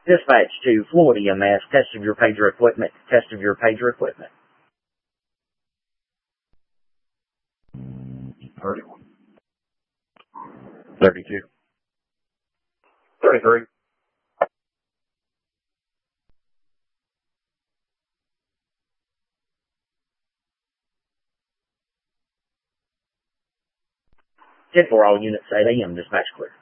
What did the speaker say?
Dispatch to Florida EMS, test of your pager equipment, test of your pager equipment. 31. 32. 33. For all units, 8 a.m. Dispatch clear.